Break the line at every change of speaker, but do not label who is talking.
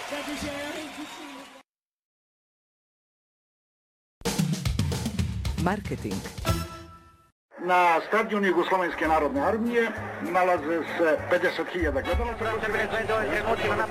Marketing.
Na stadionu Jugoslovenske narodne armije nalaze se 50.000 gledalaca.